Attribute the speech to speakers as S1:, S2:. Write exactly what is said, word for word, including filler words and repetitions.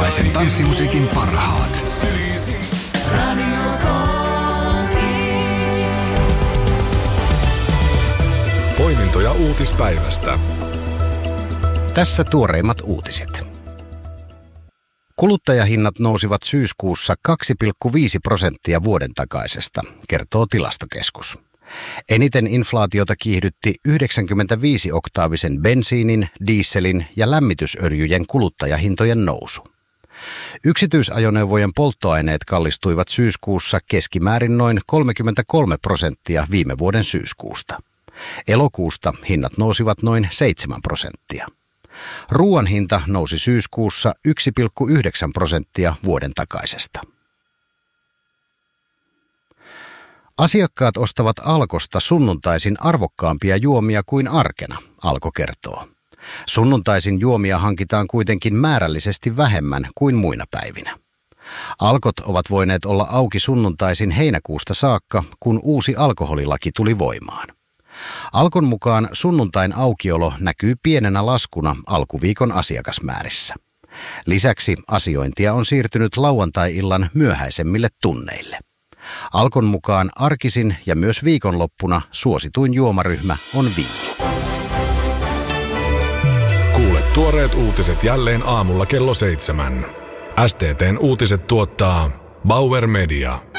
S1: Suomalaisen tanssimusiikin parhaat. Poimintoja uutispäivästä.
S2: Tässä tuoreimmat uutiset. Kuluttajahinnat nousivat syyskuussa kaksi pilkku viisi prosenttia vuoden takaisesta, kertoo Tilastokeskus. Eniten inflaatiota kiihdytti yhdeksänkymmentäviisi-oktaavisen bensiinin, dieselin ja lämmitysöljyjen kuluttajahintojen nousu. Yksityisajoneuvojen polttoaineet kallistuivat syyskuussa keskimäärin noin kolmekymmentäkolme prosenttia viime vuoden syyskuusta. Elokuusta hinnat nousivat noin seitsemän prosenttia. Ruoan hinta nousi syyskuussa yksi pilkku yhdeksän prosenttia vuoden takaisesta. Asiakkaat ostavat Alkosta sunnuntaisin arvokkaampia juomia kuin arkena, Alko kertoo. Sunnuntaisin juomia hankitaan kuitenkin määrällisesti vähemmän kuin muina päivinä. Alkot ovat voineet olla auki sunnuntaisin heinäkuusta saakka, kun uusi alkoholilaki tuli voimaan. Alkon mukaan sunnuntain aukiolo näkyy pienenä laskuna alkuviikon asiakasmäärissä. Lisäksi asiointia on siirtynyt lauantai-illan myöhäisemmille tunneille. Alkon mukaan arkisin ja myös viikonloppuna suosituin juomaryhmä on viini.
S1: Kuule tuoreet uutiset jälleen aamulla kello seitsemän. S T T:n uutiset tuottaa Bauer Media.